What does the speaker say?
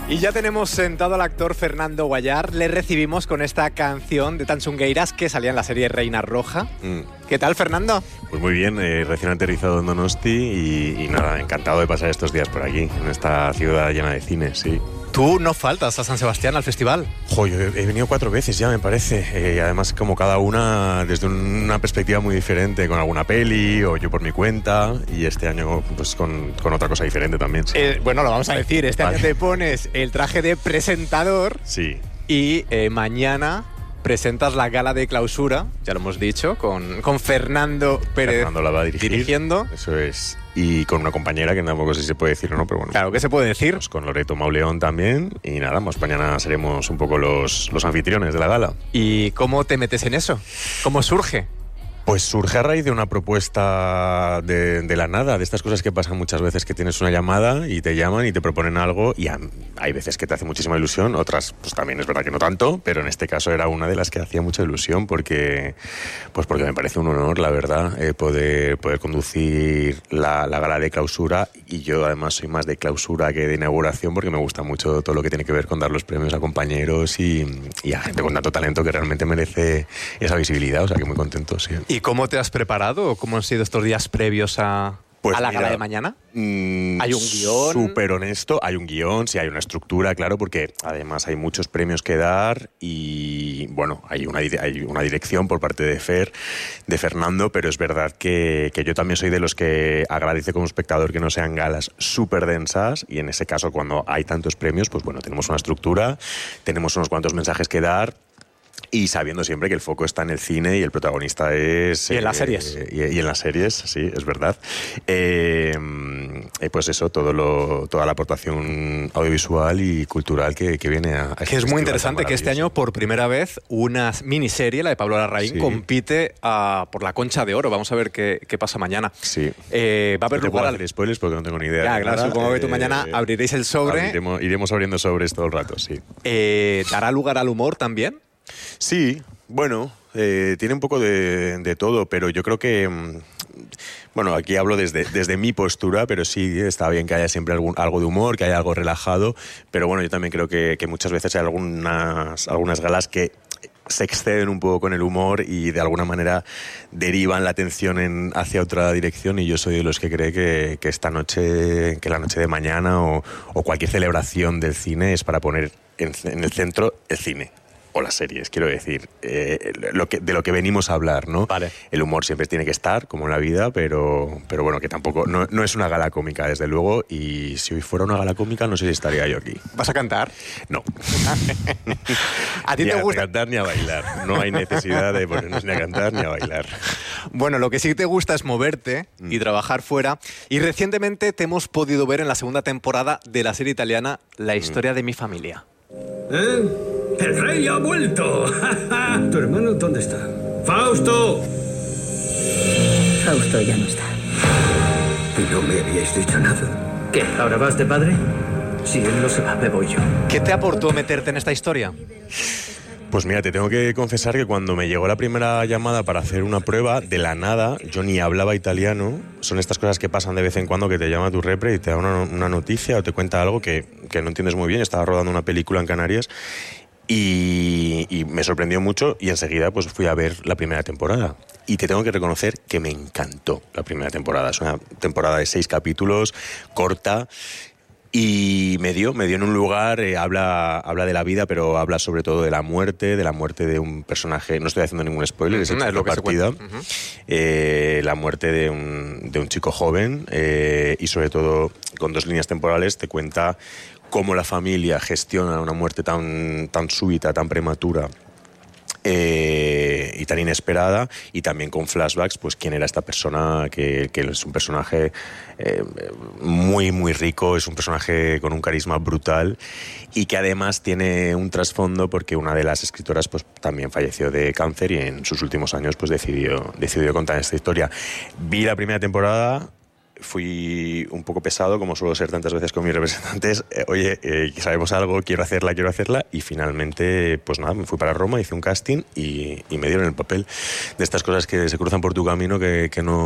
Y ya tenemos sentado al actor Fernando Guallar. Le recibimos con esta canción de Tanchungueiras que salía en la serie Reina Roja. ¿Qué tal, Fernando? Pues muy bien, recién aterrizado en Donosti y nada, encantado de pasar estos días por aquí, en esta ciudad llena de cines, sí. Tú no faltas a San Sebastián, al festival. Yo he venido 4 veces ya, me parece. Además, como cada una desde una perspectiva muy diferente, con alguna peli o yo por mi cuenta. Y este año, pues con otra cosa diferente también. Sí. Bueno, lo vamos a decir. Este año te pones el traje de presentador. Sí. Y mañana presentas la gala de clausura, ya lo hemos dicho, con Fernando Pérez. Fernando la va a dirigiendo. Eso es. Y con una compañera que tampoco sé si se puede decir o no, pero bueno. Claro, ¿qué se puede decir? Pues con Loreto Mauleón también. Y nada, pues mañana seremos un poco los anfitriones de la gala. ¿Y cómo te metes en eso? ¿Cómo surge? Pues surge a raíz de una propuesta de la nada, de estas cosas que pasan muchas veces, que tienes una llamada y te llaman y te proponen algo y hay veces que te hace muchísima ilusión, otras pues también es verdad que no tanto, pero en este caso era una de las que hacía mucha ilusión porque me parece un honor, la verdad, poder conducir la gala de clausura, y yo además soy más de clausura que de inauguración porque me gusta mucho todo lo que tiene que ver con dar los premios a compañeros y a gente con tanto talento que realmente merece esa visibilidad, o sea que muy contento, sí. ¿Y cómo te has preparado? ¿Cómo han sido estos días previos a la gala de mañana? ¿Hay un guión? Súper honesto, hay un guión, sí, hay una estructura, claro, porque además hay muchos premios que dar y, bueno, hay una dirección por parte de Fernando, pero es verdad que yo también soy de los que agradece como espectador que no sean galas súper densas, y en ese caso, cuando hay tantos premios, pues bueno, tenemos una estructura, tenemos unos cuantos mensajes que dar, y sabiendo siempre que el foco está en el cine y el protagonista es... Y en las series. Y en las series, sí, es verdad. Pues eso, toda la aportación audiovisual y cultural que viene a que es muy interesante que este año, por primera vez, una miniserie, la de Pablo Larraín, compite por la Concha de Oro. Vamos a ver qué pasa mañana. Sí. Va a haber lugar... hacer spoilers porque no tengo ni idea. Ya, claro, supongo que tú mañana abriréis el sobre. Iremos abriendo sobres todo el rato, sí. ¿Dará lugar al humor también? Sí, bueno, tiene un poco de todo, pero yo creo que... Bueno, aquí hablo desde mi postura, pero sí, está bien que haya siempre algo de humor, que haya algo relajado, pero bueno, yo también creo que muchas veces hay algunas galas que se exceden un poco con el humor y de alguna manera derivan la atención hacia otra dirección, y yo soy de los que cree que esta noche, que la noche de mañana o cualquier celebración del cine es para poner en el centro el cine. O las series, quiero decir, de lo que venimos a hablar, ¿no? Vale. El humor siempre tiene que estar, como en la vida, pero bueno, que tampoco, no es una gala cómica, desde luego, y si hoy fuera una gala cómica, no sé si estaría yo aquí. ¿Vas a cantar? No. ¿A ti te gusta? Ni a cantar ni a bailar. No hay necesidad de ponernos ni a cantar ni a bailar. Bueno, lo que sí te gusta es moverte y trabajar fuera, y recientemente te hemos podido ver en la segunda temporada de la serie italiana La historia de mi familia. ¡El rey ha vuelto! ¿Tu hermano dónde está? ¡Fausto! Fausto ya no está. Y no me habíais dicho nada. ¿Qué? ¿Ahora vas de padre? Si él no se va, me voy yo. ¿Qué te aportó meterte en esta historia? Pues mira, te tengo que confesar que cuando me llegó la primera llamada para hacer una prueba, de la nada, yo ni hablaba italiano. Son estas cosas que pasan de vez en cuando, que te llama tu repre y te da una noticia o te cuenta algo que no entiendes muy bien. Estaba rodando una película en Canarias y me sorprendió mucho, y enseguida pues fui a ver la primera temporada. Y te tengo que reconocer que me encantó la primera temporada. Es una temporada de 6 capítulos, corta. Y me dio en un lugar, habla de la vida, pero habla sobre todo de la muerte de un personaje. No estoy haciendo ningún spoiler, es lo partida. La muerte de un chico joven, y sobre todo con 2 líneas temporales te cuenta cómo la familia gestiona una muerte tan súbita, tan prematura, y tan inesperada, y también con flashbacks, pues quién era esta persona, que es un personaje muy muy rico, es un personaje con un carisma brutal, y que además tiene un trasfondo porque una de las escritoras pues también falleció de cáncer, y en sus últimos años pues decidió contar esta historia. Vi la primera temporada, fui un poco pesado, como suelo ser tantas veces con mis representantes. Sabemos algo, quiero hacerla, y finalmente, pues nada, me fui para Roma, hice un casting y me dieron el papel. De estas cosas que se cruzan por tu camino que no